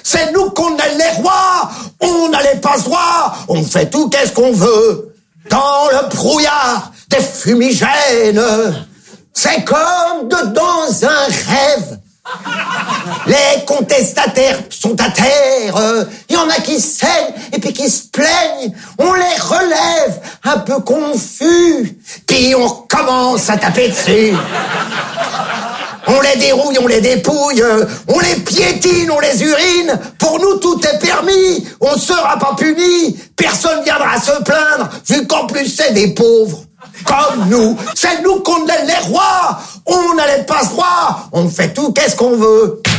c'est nous qu'on est les rois. On n'a les passe droits, on fait tout qu'est-ce qu'on veut. Dans le brouillard des fumigènes, c'est comme dans un rêve. Les contestataires sont à terre, il y en a qui saignent et puis qui se plaignent. On les relève un peu confus, puis on commence à taper dessus. On les dérouille, on les dépouille, on les piétine, on les urine. Pour nous, tout est permis, on sera pas puni. Personne viendra se plaindre, vu qu'en plus c'est des pauvres. Comme nous, c'est nous qu'on est les rois. On a les passe droits, on fait tout qu'est-ce qu'on veut.